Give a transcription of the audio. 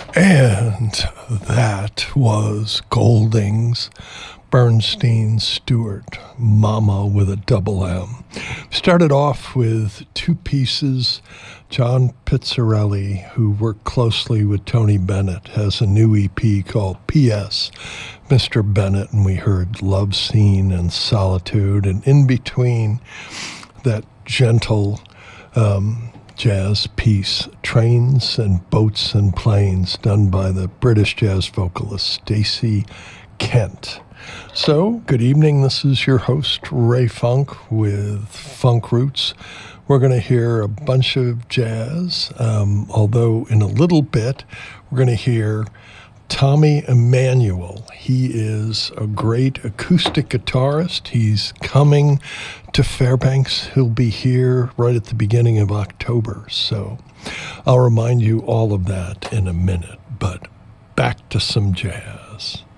And that was Golding's Bernstein Stewart, Mama with a double M. Started off with two pieces. John Pizzarelli, who worked closely with Tony Bennett, has a new EP called P.S. Mr. Bennett, and we heard Love Scene and Solitude, and in between that gentle jazz piece, Trains and Boats and Planes, done by the British jazz vocalist Stacey Kent. So, good evening. This is your host, Ray Funk, with Funk Roots. We're going to hear a bunch of jazz, although in a little bit, we're going to hear Tommy Emmanuel. He is a great acoustic guitarist. He's coming to Fairbanks. He'll be here right at the beginning of October. So I'll remind you all of that in a minute. But back to some jazz.